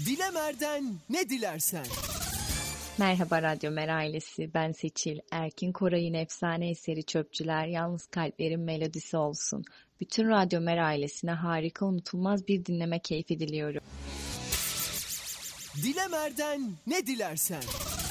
Dilemer'den ne dilersen. Merhaba Radyo Mer ailesi, ben Seçil. Erkin Koray'ın efsane eseri Çöpçüler, Yalnız Kalplerin Melodisi olsun. Bütün Radyo Mer ailesine harika, unutulmaz bir dinleme keyfi diliyorum. Dilemer'den ne dilersen.